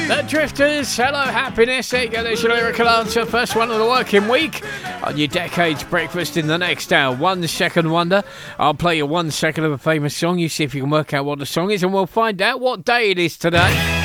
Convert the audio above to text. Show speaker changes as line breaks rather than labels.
The Drifters, Hello Happiness. There you go, there's your lyrical answer. First one of the working week on your Decades Breakfast in the next hour. 1 second wonder. I'll play you 1 second of a famous song. You see if you can work out what the song is, and we'll find out what day it is today.